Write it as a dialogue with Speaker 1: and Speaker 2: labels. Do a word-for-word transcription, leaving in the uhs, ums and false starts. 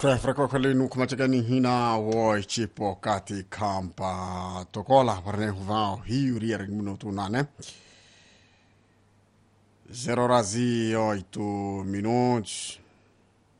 Speaker 1: Kwe freko kwele nu kumachagani hina woi chipo kati kampa tokola parne huvao hiu riere minutu nane. Zero razi oito minutos.